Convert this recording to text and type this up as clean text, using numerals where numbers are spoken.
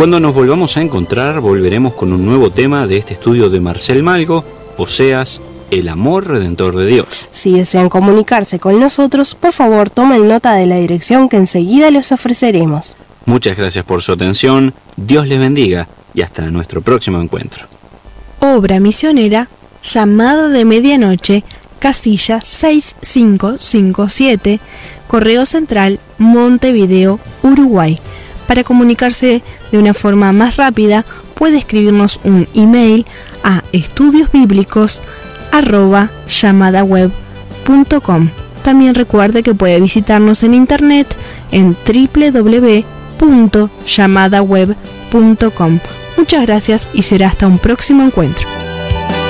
Cuando nos volvamos a encontrar, volveremos con un nuevo tema de este estudio de Marcel Malgo, Oseas, el amor redentor de Dios. Si desean comunicarse con nosotros, por favor tomen nota de la dirección que enseguida les ofreceremos. Muchas gracias por su atención, Dios les bendiga y hasta nuestro próximo encuentro. Obra misionera, Llamada de Medianoche, casilla 6557, Correo Central, Montevideo, Uruguay. Para comunicarse de una forma más rápida, puede escribirnos un email a estudiosbiblicos@llamadaweb.com. También recuerde que puede visitarnos en internet en www.llamadaweb.com. Muchas gracias y será hasta un próximo encuentro.